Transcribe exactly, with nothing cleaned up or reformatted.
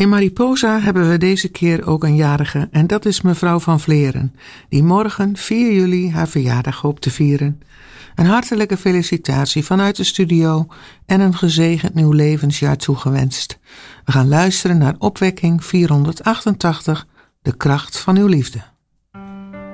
In Mariposa hebben we deze keer ook een jarige en dat is mevrouw Van Vleren, die morgen vier juli haar verjaardag hoopt te vieren. Een hartelijke felicitatie vanuit de studio en een gezegend nieuw levensjaar toegewenst. We gaan luisteren naar opwekking vierhonderdachtentachtig, de kracht van uw liefde.